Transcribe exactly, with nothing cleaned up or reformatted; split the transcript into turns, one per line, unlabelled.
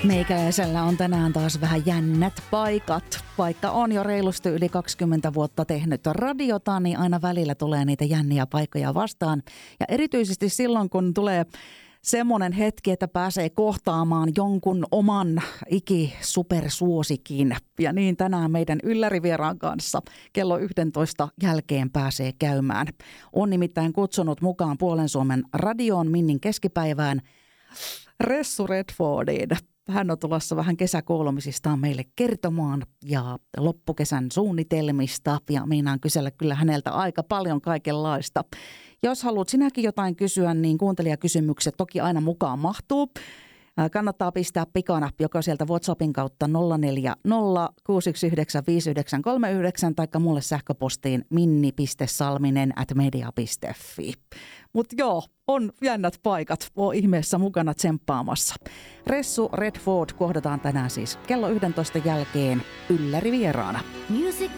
Meikäläisellä on tänään taas vähän jännät paikat. Vaikka on jo reilusti yli kaksikymmentä vuotta tehnyt radiota, niin aina välillä tulee niitä jänniä paikkoja vastaan. Ja erityisesti silloin, kun tulee semmoinen hetki, että pääsee kohtaamaan jonkun oman iki-supersuosikin. Ja niin tänään meidän yllärivieraan kanssa kello yksitoista jälkeen pääsee käymään. On nimittäin kutsunut mukaan Puolen Suomen radioon Minnin keskipäivään Ressu Redfordin. Hän on tulossa vähän kesäkuulumisistaan meille kertomaan ja loppukesän suunnitelmista ja meinaan kysellä kyllä häneltä aika paljon kaikenlaista. Jos haluat sinäkin jotain kysyä, niin kuuntelijakysymykset toki aina mukaan mahtuu. Kannattaa pistää pikana joko sieltä WhatsAppin kautta nolla neljä nolla kuusi yksi yhdeksän viisi yhdeksän kolme yhdeksän tai mulle sähköpostiin minni piste salminen ät media piste fi. Mutta joo, on jännät paikat. Oo ihmeessä mukana tsemppaamassa. Ressu Redford kohdataan tänään siis kello yksitoista jälkeen yllärivieraana. Music